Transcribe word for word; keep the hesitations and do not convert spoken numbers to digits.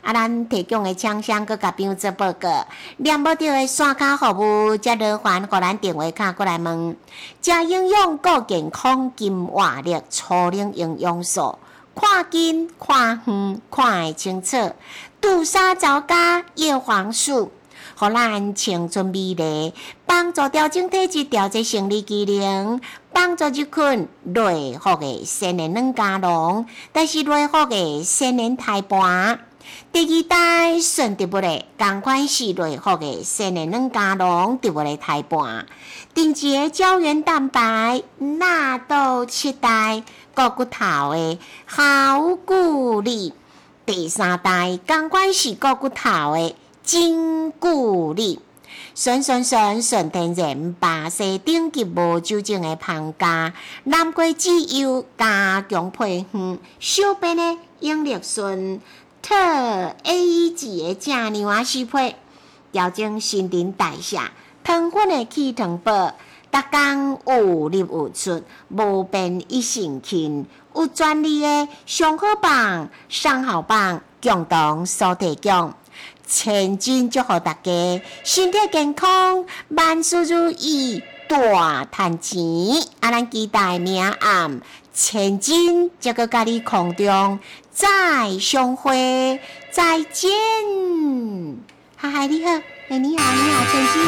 啊，咱提供的厂商搁甲朋友做报告，念无到的线卡服务，则劳烦互咱电话卡过来问。食营养、顾健康、金活力、初龄营养素，看近、看远、看会清楚。杜莎皂苷叶黄素，互咱青春美丽，帮助调整体质、调节生理机能，帮助日困内服的鲜年软加龙，但是内服的鲜年胎盘。第二代顺植物的，同款是内服的鲜年软加龙植物的胎盘。定节胶原蛋白，纳豆七代，骨骨头的好骨力。第三代同款是骨骨头的真骨力。纯纯纯纯天然巴西顶级无酒精的芳加，南瓜籽油加强配方，小便的永力醇特 A E 级的正牛仔适配，调整新陈代谢，糖分的去糖宝，逐工有入有出，无变一身轻。有专利的上好棒、上好棒，共同所提供。千金祝福大家身体健康，万事如意，大赚钱。啊，咱期待明暗千金，这个甲你空中再相会，再见。嗨嗨，你好，哎，你好，你好，千金。